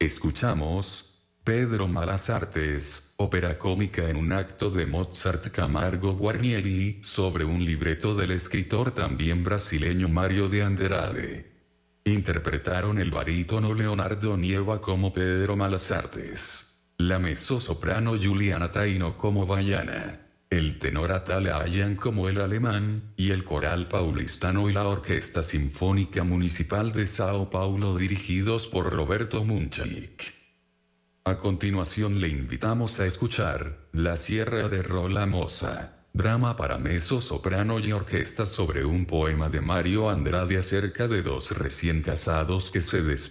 Escuchamos Pedro Malas Artes, ópera cómica en un acto de Mozart Camargo Guarnieri, sobre un libreto del escritor también brasileño Mario de Andrade. Interpretaron el barítono Leonardo Nieva como Pedro Malas Artes, la mezzosoprano Juliana Taino como Vaiana, el tenor Atala Ayan como el alemán, y el coral paulistano y la Orquesta Sinfónica Municipal de Sao Paulo dirigidos por Roberto Munchik. A continuación le invitamos a escuchar La Sierra de Rola Moza, drama para mezzo-soprano y orquesta sobre un poema de Mario Andrade acerca de dos recién casados que se despiden